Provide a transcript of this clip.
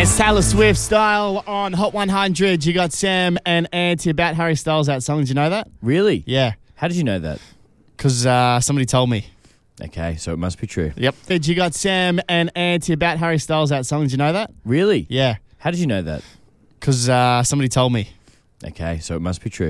It's Taylor Swift style on Hot 100. You got Sam and Auntie about Harry Styles, that song. Did you know that? Really? Yeah. How did you know that? Because somebody told me. Okay, so it must be true. Yep. Did you got Sam and Auntie about Harry Styles, that song. Did you know that? Really? Yeah. How did you know that? Because somebody told me. Okay, so it must be true.